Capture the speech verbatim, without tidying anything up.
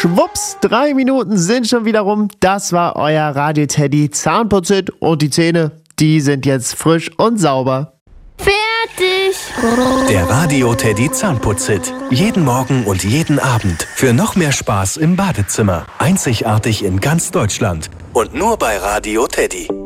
Schwupps, drei Minuten sind schon wieder rum. Das war euer Radio Teddy Zahnputzit und die Zähne, die sind jetzt frisch und sauber. Fertig! Der Radio Teddy Zahnputzhit. Jeden Morgen und jeden Abend. Für noch mehr Spaß im Badezimmer. Einzigartig in ganz Deutschland. Und nur bei Radio Teddy.